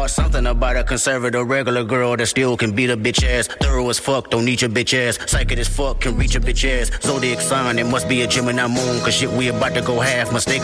girl. Something about a conservative regular girl that still can beat a bitch ass. Thorough as fuck, don't need your bitch ass. Psychic as fuck, can reach a bitch ass. Zodiac sign, it must be a Gemini moon. Cause shit, we about to go half. Mistake